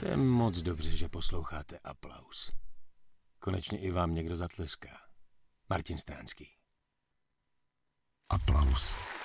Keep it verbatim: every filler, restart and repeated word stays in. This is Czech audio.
Je moc dobře, že posloucháte Aplaus. Konečně i vám někdo zatleská. Martin Stránský. Aplaus.